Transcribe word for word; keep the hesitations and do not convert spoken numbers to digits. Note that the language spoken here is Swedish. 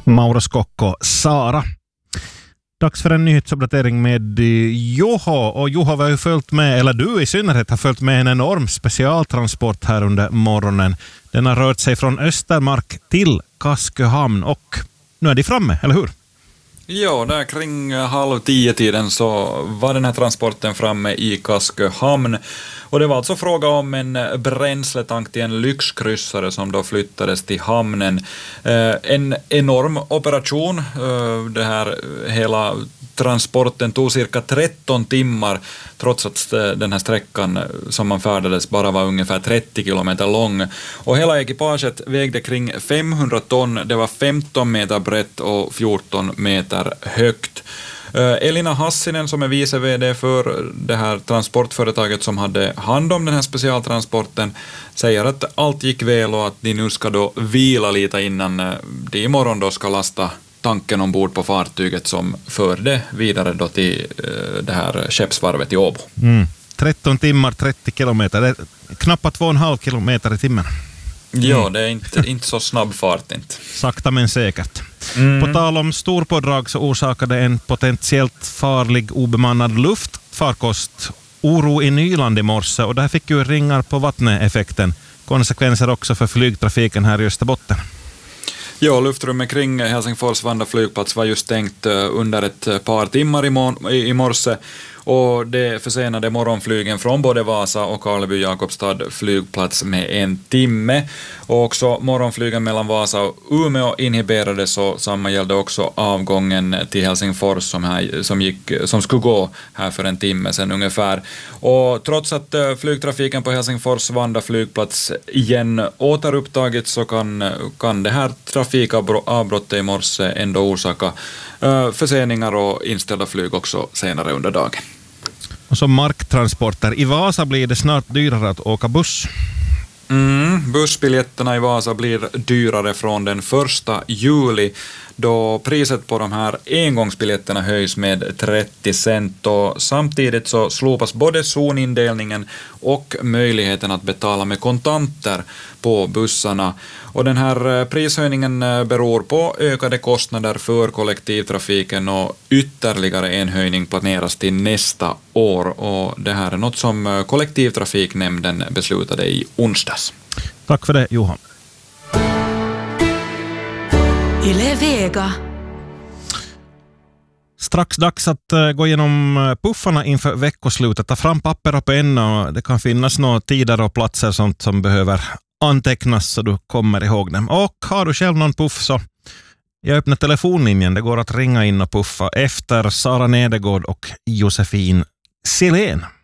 Mauro Scocco, Sara. Dags för en nyhetsuppdatering med Juho. Och Juho har ju följt med, eller du i synnerhet har följt med en enorm specialtransport här under morgonen. Den har rört sig från Östermark till Kasköhamn och nu är de framme, eller hur? Ja, där kring halv tio tiden så var den här transporten framme i Kasköhamn. Och det var alltså fråga om en bränsletank till en lyxkryssare som då flyttades till hamnen. Eh, en enorm operation. Eh, det här hela transporten tog cirka tretton timmar trots att den här sträckan som man färdades bara var ungefär trettio kilometer lång. Och hela ekipaget vägde kring femhundra ton. Det var femton meter brett och fjorton meter högt. Elina Hassinen som är vice vd för det här transportföretaget som hade hand om den här specialtransporten säger att allt gick väl och att de nu ska då vila lite innan de imorgon då ska lasta tanken ombord på fartyget som förde vidare då till det här skeppsvarvet i Åbo. Mm. tretton timmar, trettio kilometer. Det är knappt två och en halv kilometer i timmen. Mm. Ja, det är inte, inte så snabb fart inte. Sakta men säkert. Mm. På tal om storpådrag så orsakade en potentiellt farlig obemannad luftfarkost oro i Nyland i morse och där fick ju ringar på vattnet-effekten. Konsekvenser också för flygtrafiken här i Österbotten. Ja, luftrummet kring Helsingfors Vanda flygplats var ju stängt under ett par timmar i, mor- i morse och det försenade morgonflygen från både Vasa och Karleby-Jakobstad flygplats med en timme. Och också morgonflygen mellan Vasa och Umeå inhiberades och samma gällde också avgången till Helsingfors som, här, som, gick, som skulle gå här för en timme sedan ungefär. Och trots att flygtrafiken på Helsingfors Vanda flygplats igen återupptagits så kan, kan det här trafikavbrottet i morse ändå orsaka förseningar och inställda flyg också senare under dagen. Och som marktransporter i Vasa blir det snart dyrare att åka buss. Mm, bussbiljetterna i Vasa blir dyrare från den första juli då priset på de här engångsbiljetterna höjs med trettio cent och samtidigt så slopas både zonindelningen och möjligheten att betala med kontanter på bussarna. Och den här prishöjningen beror på ökade kostnader för kollektivtrafiken och ytterligare en höjning planeras till nästa år. Och det här är något som kollektivtrafiknämnden beslutade i onsdags. Tack för det, Johan. Yle Vega. Strax dags att gå igenom puffarna inför veckoslutet. Ta fram papper och penna. Det kan finnas några tider och platser sånt som behöver antecknas så du kommer ihåg dem. Och har du själv någon puff så jag öppnar telefonlinjen. Det går att ringa in och puffa efter Sara Nedergård och Josefin Silén.